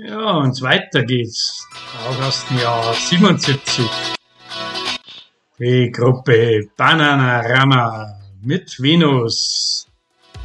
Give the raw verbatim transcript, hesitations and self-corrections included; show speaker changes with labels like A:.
A: Ja, und weiter geht's. Auch aus dem Jahr siebenundsiebzig. Die Gruppe Bananarama mit Venus.